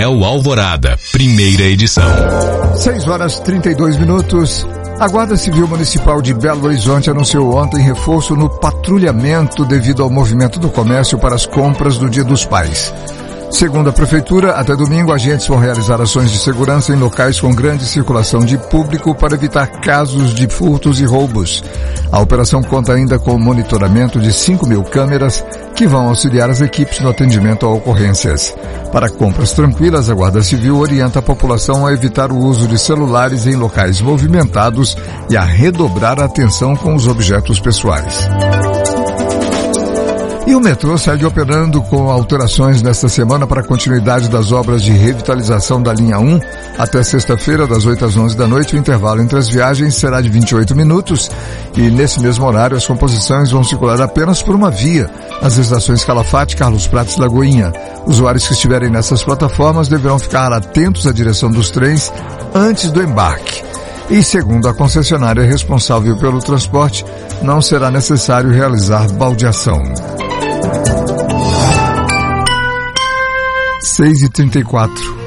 Hotel Alvorada, primeira edição. 6h32. A Guarda Civil Municipal de Belo Horizonte anunciou ontem reforço no patrulhamento devido ao movimento do comércio para as compras do Dia dos Pais. Segundo a Prefeitura, até domingo, agentes vão realizar ações de segurança em locais com grande circulação de público para evitar casos de furtos e roubos. A operação conta ainda com o monitoramento de 5.000 câmeras que vão auxiliar as equipes no atendimento a ocorrências. Para compras tranquilas, a Guarda Civil orienta a população a evitar o uso de celulares em locais movimentados e a redobrar a atenção com os objetos pessoais. E o metrô segue operando com alterações nesta semana para a continuidade das obras de revitalização da linha 1. Até sexta-feira, das 8 às 11 da noite, o intervalo entre as viagens será de 28 minutos e nesse mesmo horário as composições vão circular apenas por uma via, as estações Calafate, Carlos Prates e Lagoinha. Usuários que estiverem nessas plataformas deverão ficar atentos à direção dos trens antes do embarque. E segundo a concessionária responsável pelo transporte, não será necessário realizar baldeação. 6h34.